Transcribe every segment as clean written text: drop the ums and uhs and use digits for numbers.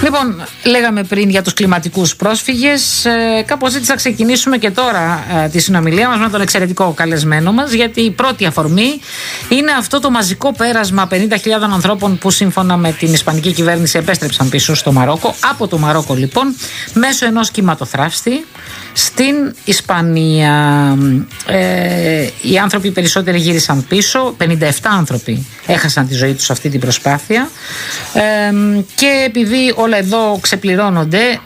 Λοιπόν, λέγαμε πριν για τους κλιματικούς πρόσφυγες. Κάπως έτσι θα ξεκινήσουμε και τώρα τη συνομιλία μας με τον εξαιρετικό καλεσμένο μας, γιατί η πρώτη αφορμή είναι αυτό το μαζικό πέρασμα 50.000 ανθρώπων που σύμφωνα με την ισπανική κυβέρνηση επέστρεψαν πίσω στο Μαρόκο. Από το Μαρόκο λοιπόν, μέσω ενός κυματοθράφστη στην Ισπανία. Οι άνθρωποι περισσότεροι γύρισαν πίσω, 57 άνθρωποι έχασαν τη ζωή τους σε αυτή την προσπάθεια, και επειδή όλα εδώ ξεπληρώνονται,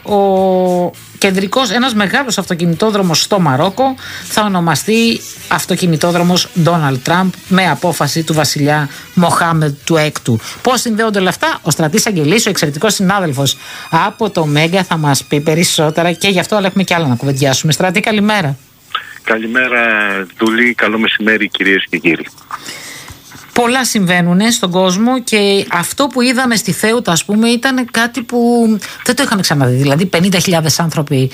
ένας μεγάλος αυτοκινητόδρομος στο Μαρόκο θα ονομαστεί αυτοκινητόδρομος Ντόναλντ Τραμπ, με απόφαση του βασιλιά Μοχάμεντ του Έκτου. Πώς συνδέονται όλα αυτά? Ο Στρατής Αγγελής, ο εξαιρετικός συνάδελφος από το Μέγκα, θα μας πει περισσότερα και γι' αυτό, αλλά έχουμε και άλλα να κουβεντιάσουμε. Στρατή, καλημέρα. Καλημέρα, Δούλη. Καλό μεσημέρι, κυρίες και κύριοι. Πολλά συμβαίνουν στον κόσμο και αυτό που είδαμε στη Θέουτα, ας πούμε, ήταν κάτι που δεν το είχαμε ξαναδεί. Δηλαδή 50.000 άνθρωποι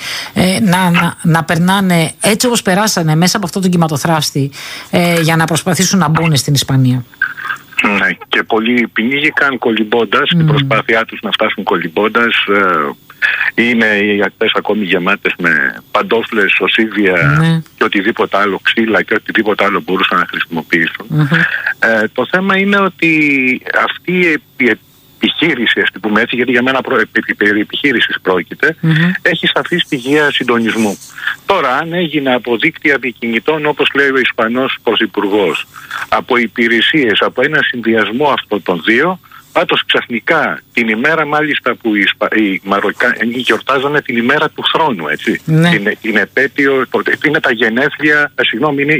να περνάνε έτσι όπως περάσανε μέσα από αυτό το κυματοθράφστη για να προσπαθήσουν να μπουν στην Ισπανία. Ναι, και πολλοί πνίγηκαν κολυμπώντας, την προσπάθειά τους να φτάσουν κολυμπώντας. Είναι οι ακτές ακόμη γεμάτες με παντόφλες, οσίβια και οτιδήποτε άλλο, ξύλα και οτιδήποτε άλλο μπορούσαν να χρησιμοποιήσουν. Το θέμα είναι ότι αυτή η επιχείρηση, ας πούμε έτσι, γιατί για μένα περί επιχείρησης πρόκειται, έχει σαφή στοιχεία συντονισμού. Τώρα, αν έγινε από δίκτυα διακινητών, όπως λέει ο Ισπανός Πρωθυπουργός, από υπηρεσίες, από ένα συνδυασμό αυτών των δύο, πάντως ξαφνικά την ημέρα μάλιστα που οι Μαροκάνοι γιορτάζανε την ημέρα του θρόνου, έτσι. Ναι. Την επέτειο, είναι τα γενέθλια, είναι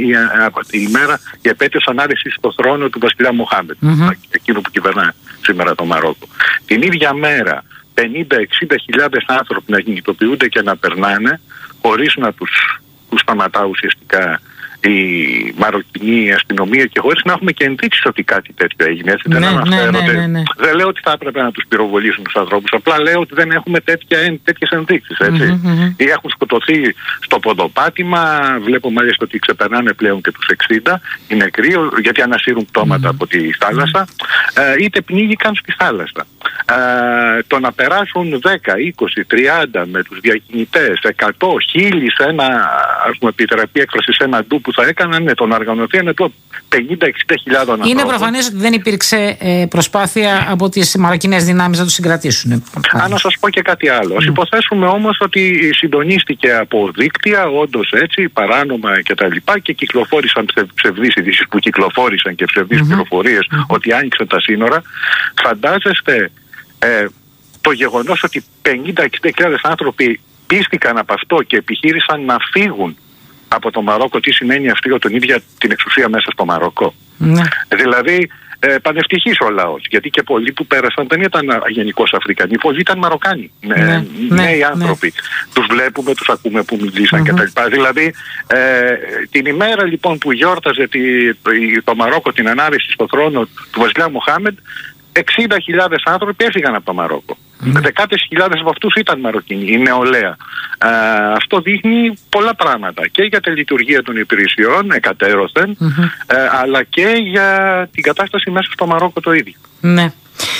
η επέτειος ανάρρησης στο θρόνο του βασιλιά Μοχάμεντ, εκείνο που κυβερνά σήμερα το Μαρόκο. Την ίδια μέρα 50-60.000 άνθρωποι να κινητοποιούνται και να περνάνε χωρίς να τους σταματά ουσιαστικά η μαροκινή αστυνομία και χωρίς να έχουμε και ενδείξεις ότι κάτι τέτοιο έγινε. Έτσι, δεν λέω ότι θα έπρεπε να τους πυροβολήσουν τους ανθρώπους, απλά λέω ότι δεν έχουμε τέτοιες ενδείξεις. Ή έχουν σκοτωθεί στο ποδοπάτημα, βλέπω μάλιστα ότι ξεπερνάνε πλέον και τους 60, είναι κρύο γιατί ανασύρουν πτώματα από τη θάλασσα, είτε πνίγηκαν στη θάλασσα. Το να περάσουν 10, 20, 30 με τους διακινητές, 100, 1000 σε ένα, ας πούμε, επιτραπή έκφραση, σε ένα ντου που θα έκαναν, τον οργανωθεί ένα ντου 50-60.000 ανθρώπων. Είναι προφανές ότι δεν υπήρξε προσπάθεια από τις μαροκινές δυνάμεις να τους συγκρατήσουν. Να σας πω και κάτι άλλο. Ας υποθέσουμε όμως ότι συντονίστηκε από δίκτυα, όντως έτσι, παράνομα κτλ. Και κυκλοφόρησαν ψευδείς ειδήσεις που κυκλοφόρησαν και ψευδείς πληροφορίες ότι άνοιξαν τα σύνορα. Φαντάζεστε το γεγονός ότι 50-60.000 άνθρωποι πίστηκαν από αυτό και επιχείρησαν να φύγουν από το Μαρόκο, τι σημαίνει αυτό για τον ίδιο την εξουσία μέσα στο Μαρόκο. Δηλαδή πανευτυχής ο λαός, γιατί και πολλοί που πέρασαν δεν ήταν γενικώς Αφρικανοί, πολλοί ήταν Μαροκάνοι, νέοι άνθρωποι. Τους βλέπουμε, τους ακούμε που μιλήσαν κτλ. Δηλαδή την ημέρα λοιπόν που γιόρταζε το Μαρόκο την ανάρρηση στο θρόνο του βασιλιά Μοχάμεντ, 60.000 άνθρωποι έφυγαν από το Μαρόκο. Δεκάδες χιλιάδες από αυτούς ήταν Μαροκινοί, η νεολαία. Αυτό δείχνει πολλά πράγματα και για τη λειτουργία των υπηρεσιών εκατέρωθεν, αλλά και για την κατάσταση μέσα στο Μαρόκο το ίδιο. Ναι.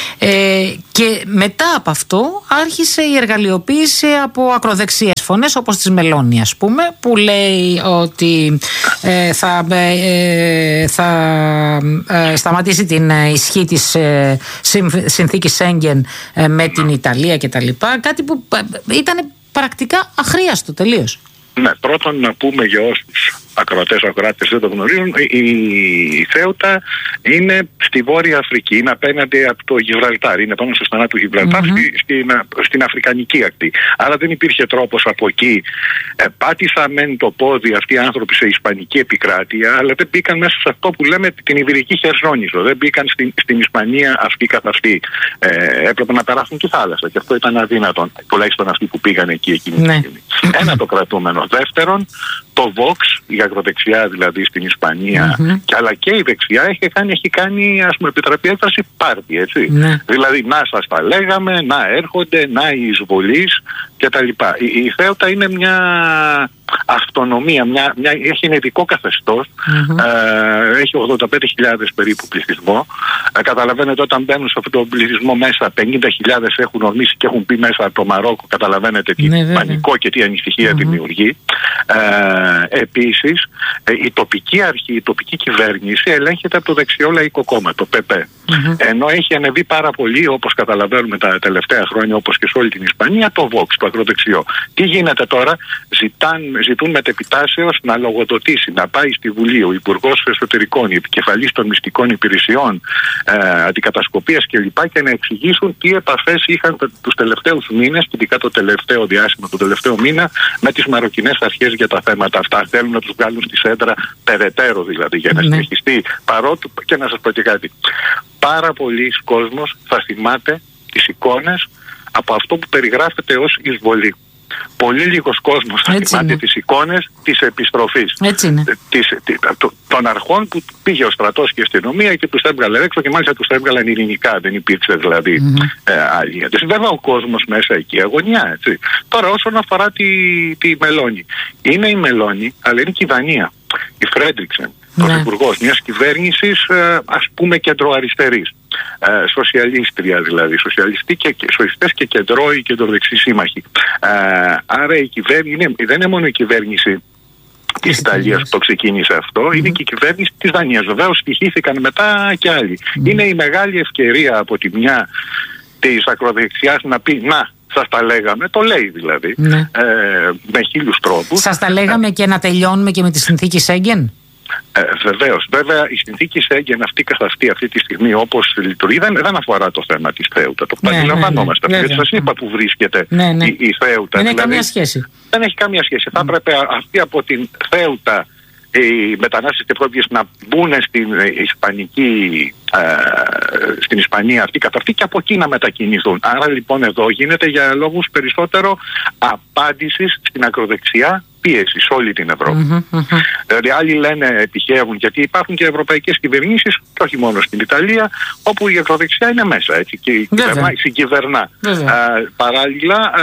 Και μετά από αυτό άρχισε η εργαλειοποίηση από ακροδεξιές φωνές, όπως της Μελώνη, ας πούμε, που λέει ότι θα σταματήσει την ισχύ της συνθήκης Σέγγεν με την Ιταλία κτλ. Κάτι που ήταν πρακτικά αχρίαστο τελείως. Ναι, πρώτον να πούμε για όσους ακροατές δεν το γνωρίζουν, η Θέουτα είναι στη Βόρεια Αφρική, είναι απέναντι από το Γιβραλτάρ, είναι πάνω στο στενά του Γιβραλτάρ, στην Αφρικανική ακτή. Άρα δεν υπήρχε τρόπος από εκεί. Πάτησαν μεν το πόδι αυτοί οι άνθρωποι σε ισπανική επικράτεια, αλλά δεν μπήκαν μέσα σε αυτό που λέμε την Ιβηρική Χερσόνησο. Δεν μπήκαν στην Ισπανία αυτή καθ' αυτή. Έπρεπε να περάσουν τη θάλασσα και αυτό ήταν αδύνατον, τουλάχιστον αυτοί που πήγαν εκεί εκείνη τη στιγμή. Ένα το κρατούμενο. Δεύτερον, το Vox, η ακροδεξιά δηλαδή στην Ισπανία, και αλλά και η δεξιά έχει κάνει, ας πούμε, επιτραπή έκφραση πάρτι, έτσι. Δηλαδή, να σας τα λέγαμε, να έρχονται, να οι εισβολείς κτλ. Η Θέουτα είναι μια αυτονομία, έχει ένα ειδικό καθεστώς, έχει 85.000 περίπου πληθυσμό. Καταλαβαίνετε, όταν μπαίνουν σε αυτόν τον πληθυσμό μέσα 50.000 έχουν ορμήσει και έχουν μπει μέσα από το Μαρόκο, καταλαβαίνετε τι πανικό και τι ανησυχία δημιουργεί. Επίσης, η τοπική αρχή, η τοπική κυβέρνηση ελέγχεται από το δεξιό λαϊκό κόμμα, το ΠΠ. Ενώ έχει ανεβεί πάρα πολύ, όπως καταλαβαίνουμε τα τελευταία χρόνια, όπως και σε όλη την Ισπανία, το Vox, το ακροδεξιό. Τι γίνεται τώρα? Ζητούν μετεπιτάσεως να λογοδοτήσει, να πάει στη Βουλή ο Υπουργός Εσωτερικών, η επικεφαλής των μυστικών υπηρεσιών, αντικατασκοπίας κλπ. Και να εξηγήσουν τι επαφές είχαν τους τελευταίους μήνες, ειδικά το τελευταίο διάστημα, το τελευταίο μήνα, με τις μαροκινές αρχές για τα θέματα αυτά. Θέλουν να τους βγάλουν στη σέντρα περαιτέρω, δηλαδή, για να συνεχιστεί. Παρότι, και να σας πω και κάτι, πάρα πολλοί κόσμος θα θυμάται τις εικόνες από αυτό που περιγράφεται ως εισβολή. Πολύ λίγος κόσμος θα θυμάται τις εικόνες της επιστροφής των αρχών που πήγε ο στρατός και η αστυνομία και τους έβγαλε έξω, και μάλιστα τους έβγαλαν ειρηνικά, δεν υπήρξε δηλαδή άλλη. Βέβαια ο κόσμος μέσα εκεί αγωνιά, έτσι. Τώρα όσον αφορά τη Μελώνη, είναι η Μελώνη, αλλά είναι και η Δανία, η Φρέντριξεν, πρωθυπουργός μιας κυβέρνησης, ας πούμε, κεντροαριστερής, σοσιαλίστρια δηλαδή, σοσιαλιστές και κεντρώοι, κεντροδεξιοί σύμμαχοι. Άρα η κυβέρνηση δεν είναι μόνο η κυβέρνηση της Ιταλίας που το ξεκίνησε αυτό, είναι και η κυβέρνηση της Δανίας. Βεβαίως στοιχήθηκαν μετά και άλλοι. Είναι η μεγάλη ευκαιρία από τη μια της ακροδεξιάς να πει «Να, σας τα λέγαμε», το λέει δηλαδή, με 1000 τρόπους. Σας τα λέγαμε και να τελειώνουμε και με τη συνθήκη Σέγγεν. Βεβαίως. Βέβαια η συνθήκη Σέγγεν αυτή τη στιγμή όπως λειτουργεί δεν αφορά το θέμα της Θέουτα. Το αντιλαμβανόμαστε. Γιατί σας είπα που βρίσκεται η Θέουτα. Δεν έχει καμία σχέση. Δεν έχει καμία σχέση. Θα έπρεπε αυτοί από την Θέουτα οι μετανάστες και πρόσφυγες να μπουν στην Ισπανία αυτή καθ' αυτή και από εκεί να μετακινηθούν. Άρα λοιπόν εδώ γίνεται για λόγους περισσότερο απάντησης στην ακροδεξιά πίεση σε όλη την Ευρώπη. Δηλαδή άλλοι λένε, επιχαίρουν, γιατί υπάρχουν και ευρωπαϊκές κυβερνήσεις, και όχι μόνο στην Ιταλία, όπου η ακροδεξιά είναι μέσα, έτσι, και συγκυβερνά. Παράλληλα,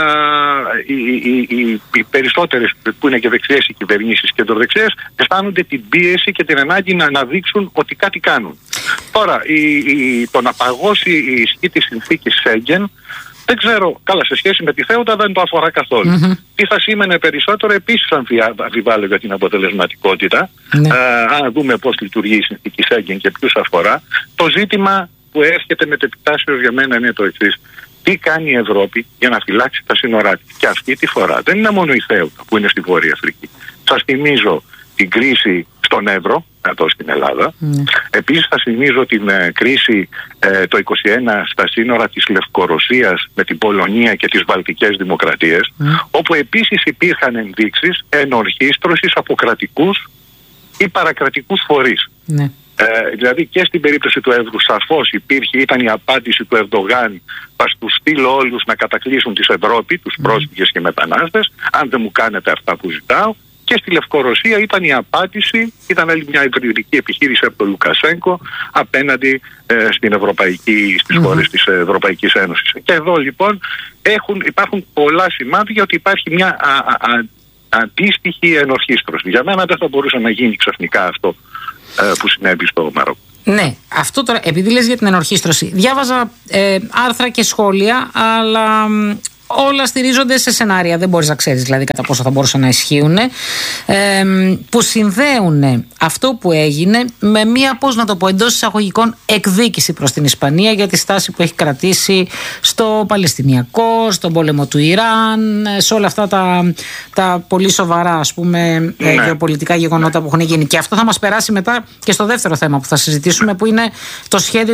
οι περισσότερες που είναι και δεξιές οι κυβερνήσεις και κεντροδεξιές αισθάνονται την πίεση και την ανάγκη να αναδείξουν ότι κάτι κάνουν. Τώρα, το να παγώσει η ισχύ της συνθήκης Σέγγεν, δεν ξέρω, καλά, σε σχέση με τη Θέουτα δεν το αφορά καθόλου. Τι θα σήμαινε περισσότερο, επίσης αμφιβάλλω για την αποτελεσματικότητα. Αν δούμε πώς λειτουργεί η συνθήκη Σέγγεν και ποιους αφορά, το ζήτημα που έρχεται μετεπιτάσεως για μένα είναι το εξής. Τι κάνει η Ευρώπη για να φυλάξει τα σύνορά της? Και αυτή τη φορά δεν είναι μόνο η Θέουτα που είναι στη Βόρεια Αφρική. Σας θυμίζω την κρίση στον Εύρο, εδώ στην Ελλάδα. Επίσης θα θυμίζω την κρίση το 1921 στα σύνορα της Λευκορωσίας με την Πολωνία και τις Βαλτικές Δημοκρατίες, όπου επίσης υπήρχαν ενδείξεις ενορχίστρωσης από κρατικούς ή παρακρατικούς φορείς. Δηλαδή και στην περίπτωση του Εύρου σαφώς ήταν η απάντηση του Ερντογάν, θα τους στείλω όλους να κατακλείσουν της Ευρώπη, τους πρόσφυγες και μετανάστες, αν δεν μου κάνετε αυτά που ζητάω. Και στη Λευκορωσία ήταν η απάντηση, ήταν άλλη μια υβριδική επιχείρηση από τον Λουκασένκο απέναντι στις χώρες της Ευρωπαϊκής Ένωσης. Και εδώ λοιπόν υπάρχουν πολλά σημάδια ότι υπάρχει μια αντίστοιχη ενορχίστρωση. Για μένα δεν θα μπορούσε να γίνει ξαφνικά αυτό που συνέβη στο Μαρόκο. Ναι, αυτό τώρα, επειδή λες για την ενορχίστρωση, διάβαζα άρθρα και σχόλια, αλλά όλα στηρίζονται σε σενάρια, δεν μπορείς να ξέρεις δηλαδή κατά πόσο θα μπορούσαν να ισχύουν, που συνδέουν αυτό που έγινε με μία, πώς να το πω, εντός εισαγωγικών εκδίκηση προς την Ισπανία για τη στάση που έχει κρατήσει στο Παλαιστινιακό, στον πόλεμο του Ιράν, σε όλα αυτά τα πολύ σοβαρά, ας πούμε, γεωπολιτικά γεγονότα που έχουν γίνει. Και αυτό θα μας περάσει μετά και στο δεύτερο θέμα που θα συζητήσουμε, που είναι το σχέδιο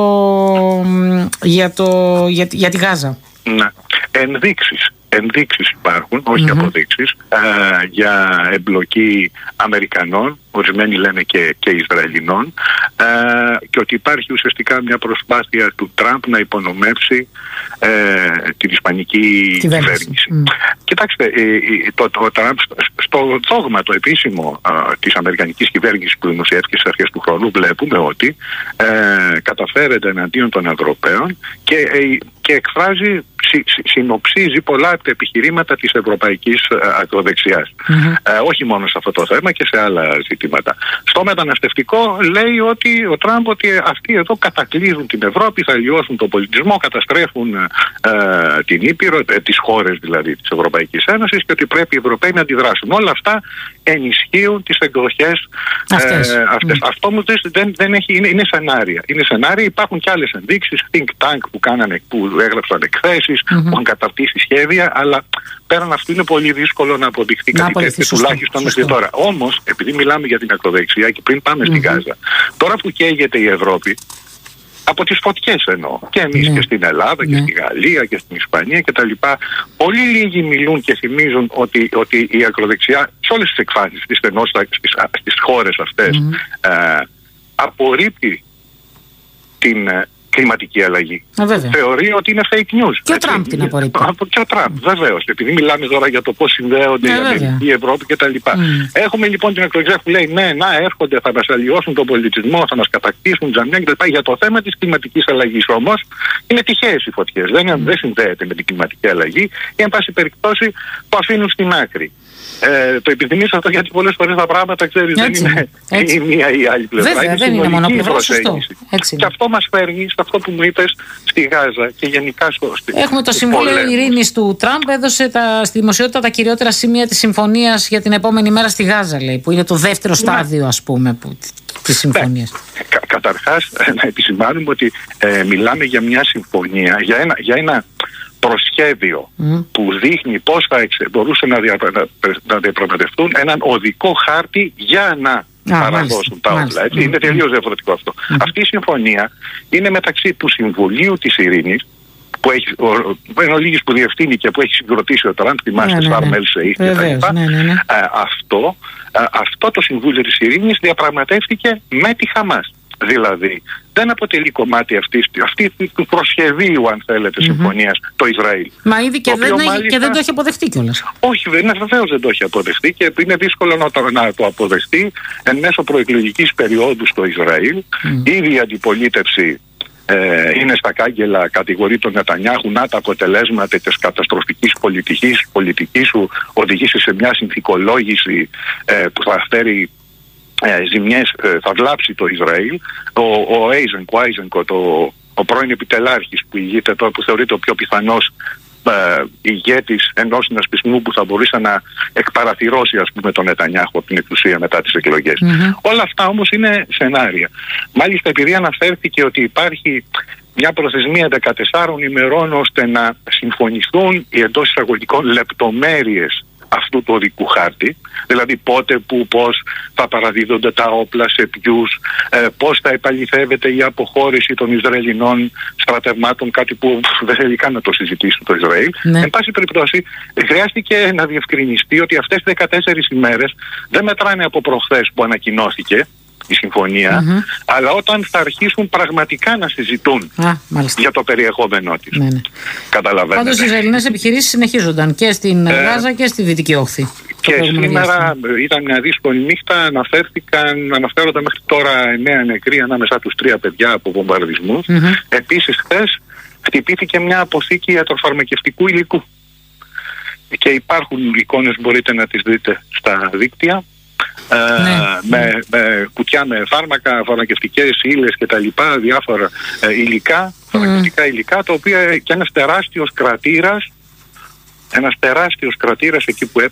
για τη Γάζα. Ναι. Ενδείξεις υπάρχουν, όχι αποδείξεις, για εμπλοκή Αμερικανών, ορισμένοι λένε και Ισραηλινών, και ότι υπάρχει ουσιαστικά μια προσπάθεια του Τραμπ να υπονομεύσει την ισπανική κυβέρνηση. Κοιτάξτε, το Τραμπ στο δόγμα το επίσημο της αμερικανικής κυβέρνησης που δημοσιεύτηκε στις αρχές του χρόνου, βλέπουμε ότι καταφέρεται εναντίον των Ευρωπαίων και εκφράζει συνοψίζει πολλά από τα επιχειρήματα της ευρωπαϊκής ακροδεξιάς. Όχι μόνο σε αυτό το θέμα και σε άλλα ζητήματα. Στο μεταναστευτικό λέει ότι ο Τραμπ ότι αυτοί εδώ κατακλείζουν την Ευρώπη, θα λιώσουν τον πολιτισμό, καταστρέφουν την Ήπειρο, τις χώρες δηλαδή της Ευρωπαϊκής Ένωσης, και ότι πρέπει οι Ευρωπαίοι να αντιδράσουν. Όλα αυτά ενισχύουν τις εκδοχές αυτές. Αυτό όμως δεν έχει, είναι σενάρια. Είναι σενάρια, υπάρχουν και άλλες ενδείξεις, think tank που έγραψαν εκθέσεις, που έχουν καταρτήσει σχέδια, αλλά πέραν αυτού είναι πολύ δύσκολο να αποδειχθεί κάτι τέτοιο, τουλάχιστον μέχρι τώρα. Όμως, επειδή μιλάμε για την ακροδεξιά και πριν πάμε στην Γάζα, τώρα που καίγεται η Ευρώπη, από τις φωτιές εννοώ, και εμείς και στην Ελλάδα και στη Γαλλία και στην Ισπανία κτλ. Πολύ λίγοι μιλούν και θυμίζουν ότι η ακροδεξιά σε όλες τις εκφάνσεις, στις χώρες αυτές, απορρίπτει την κλιματική αλλαγή. Θεωρεί ότι είναι fake news. Και ο Τραμπ την απορρίπτει. Και ο Τραμπ, βεβαίως. Επειδή μιλάμε τώρα για το πώς συνδέονται η Αμερική, η Ευρώπη κτλ. Έχουμε λοιπόν την ακροδεξιά που λέει ναι, να έρχονται, θα μας αλλοιώσουν τον πολιτισμό, θα μας κατακτήσουν τζαμιά κτλ. Για το θέμα της κλιματικής αλλαγής όμως είναι τυχαίες οι φωτιές. Δεν συνδέεται με την κλιματική αλλαγή ή εν πάση περιπτώσει το αφήνουν στην άκρη. Το επιθυμίσω αυτό γιατί πολλές φορές τα πράγματα, ξέρεις, δεν είναι η μία ή η άλλη πλευρά. Βέβαια, δεν είναι μονοπλευρά, σωστό. Και αυτό μας φέρνει σε αυτό που μου είπες στη Γάζα και γενικά Έχουμε το Συμβούλιο Ειρήνης του Τραμπ, έδωσε στη δημοσιότητα τα κυριότερα σημεία της συμφωνίας για την επόμενη μέρα στη Γάζα, λέει, που είναι το δεύτερο στάδιο, ας πούμε, της συμφωνίας. Καταρχάς, να επισημάνουμε ότι μιλάμε για μια συμφωνία, για ένα προσχέδιο που δείχνει πώς θα μπορούσαν να διαπραγματευτούν έναν οδικό χάρτη για να παραδώσουν τα όπλα. Είναι τελείως διαφορετικό αυτό. Αυτή η συμφωνία είναι μεταξύ του Συμβουλίου της Ειρήνης, που έχει, είναι ο λίγης που διευθύνει και που έχει συγκροτήσει ο Τραμπ, θυμάστε, Σαρμ ελ Σεϊχ κτλ. Αυτό το Συμβούλιο της Ειρήνης διαπραγματεύτηκε με τη Χαμάς. Δηλαδή, δεν αποτελεί κομμάτι αυτή του προσχεδίου, αν θέλετε, συμφωνίας το Ισραήλ. Μα ήδη και δεν το έχει αποδεχτεί κιόλας. Όχι, βεβαίως δεν το έχει αποδεχτεί και είναι δύσκολο να το αποδεχτεί εν μέσω προεκλογικής περίοδου στο Ισραήλ. Ήδη η αντιπολίτευση είναι στα κάγκελα, κατηγορεί τον Νετανιάχου, να τα αποτελέσματα της καταστροφικής πολιτικής σου οδηγήσει σε μια συνθηκολόγηση που θα φέρει ζημιές, θα βλάψει το Ισραήλ. Ο Άιζενκο, ο πρώην επιτελάρχης που ηγείται τώρα, που θεωρείται ο πιο πιθανός ηγέτης ενός συνασπισμού που θα μπορούσε να εκπαραθυρώσει, ας πούμε, τον Νετανιάχου από την εξουσία μετά τις εκλογές. Όλα αυτά όμως είναι σενάρια. Μάλιστα, επειδή αναφέρθηκε ότι υπάρχει μια προθεσμία 14 ημερών ώστε να συμφωνηθούν οι εντός εισαγωγικών λεπτομέρειες αυτού του οδικού χάρτη, δηλαδή πότε, πού, πώς θα παραδίδονται τα όπλα, σε ποιους, πώς θα επαληθεύεται η αποχώρηση των Ισραηλινών στρατευμάτων, κάτι που δεν θέλει καν να το συζητήσει το Ισραήλ. Εν πάση περιπτώσει, χρειάστηκε να διευκρινιστεί ότι αυτές τις 14 ημέρες δεν μετράνε από προχθές που ανακοινώθηκε η συμφωνία, αλλά όταν θα αρχίσουν πραγματικά να συζητούν για το περιεχόμενό της. Καταλαβαίνετε. Πάντως οι Ισραηλινές επιχειρήσεις συνεχίζονταν και στην Γάζα και στη Δυτική Όχθη. Και σήμερα ήταν μια δύσκολη νύχτα, αναφέρονται μέχρι τώρα 9 νεκροί ανάμεσά τους 3 παιδιά από βομβαρδισμούς. Επίσης χθες χτυπήθηκε μια αποθήκη ιατροφαρμακευτικού υλικού. Και υπάρχουν εικόνες, μπορείτε να τις δείτε στα δίκτυα. Με κουτιά με φάρμακα, φαρμακευτικές ύλες και τα λοιπά, διάφορα υλικά, φαρμακευτικά υλικά, τα οποία και ένας τεράστιος κρατήρας εκεί που